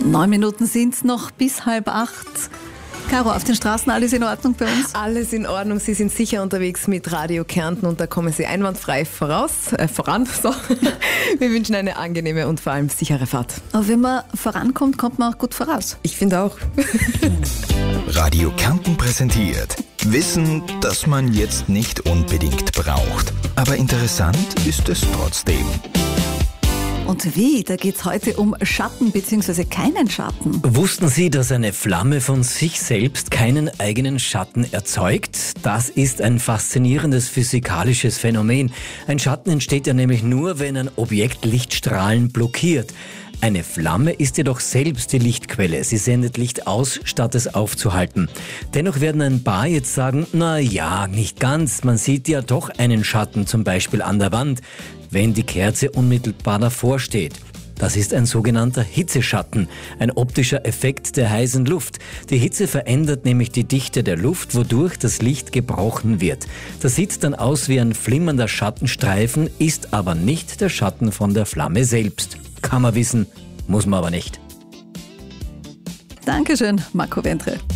9 Minuten sind es noch bis 7:30. Caro, auf den Straßen alles in Ordnung bei uns? Alles in Ordnung. Sie sind sicher unterwegs mit Radio Kärnten und da kommen Sie einwandfrei voran. So. Wir wünschen eine angenehme und vor allem sichere Fahrt. Aber wenn man vorankommt, kommt man auch gut voraus. Ich finde auch. Radio Kärnten präsentiert Wissen, das man jetzt nicht unbedingt braucht. Aber interessant ist es trotzdem. Und wie? Da geht es heute um Schatten bzw. keinen Schatten. Wussten Sie, dass eine Flamme von sich selbst keinen eigenen Schatten erzeugt? Das ist ein faszinierendes physikalisches Phänomen. Ein Schatten entsteht ja nämlich nur, wenn ein Objekt Lichtstrahlen blockiert. Eine Flamme ist jedoch selbst die Lichtquelle. Sie sendet Licht aus, statt es aufzuhalten. Dennoch werden ein paar jetzt sagen, na ja, nicht ganz. Man sieht ja doch einen Schatten, zum Beispiel an der Wand, wenn die Kerze unmittelbar davor steht. Das ist ein sogenannter Hitzeschatten, ein optischer Effekt der heißen Luft. Die Hitze verändert nämlich die Dichte der Luft, wodurch das Licht gebrochen wird. Das sieht dann aus wie ein flimmernder Schattenstreifen, ist aber nicht der Schatten von der Flamme selbst. Kann man wissen, muss man aber nicht. Dankeschön, Marco Ventre.